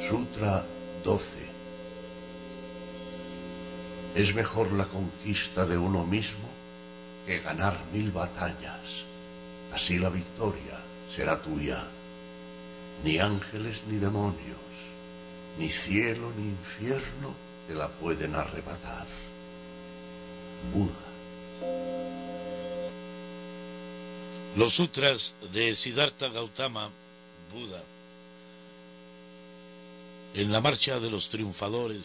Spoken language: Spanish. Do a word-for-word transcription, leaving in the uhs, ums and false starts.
Sutra doce. Es mejor la conquista de uno mismo que ganar mil batallas. Así la victoria será tuya. Ni ángeles ni demonios, ni cielo ni infierno te la pueden arrebatar. Buda. Los sutras de Siddhartha Gautama, Buda. En la marcha de los triunfadores,